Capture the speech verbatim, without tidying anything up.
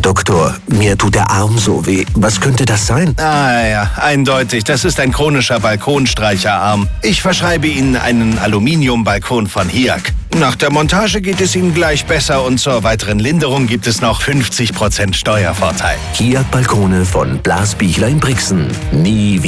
Doktor, mir tut der Arm so weh. Was könnte das sein? Ah ja, eindeutig. Das ist ein chronischer Balkonstreicherarm. Ich verschreibe Ihnen einen Aluminiumbalkon von Hiag. Nach der Montage geht es Ihnen gleich besser und zur weiteren Linderung gibt es noch fünfzig Prozent Steuervorteil. Hiag Balkone von Blas Bichler in Brixen. Nie